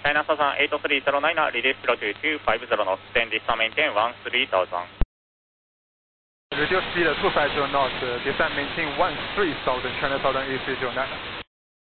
China Southern 8309, release 02250 knots, then descend maintain 13,000. Radio speed 250 knots, descend maintain 13,000, China Southern A309.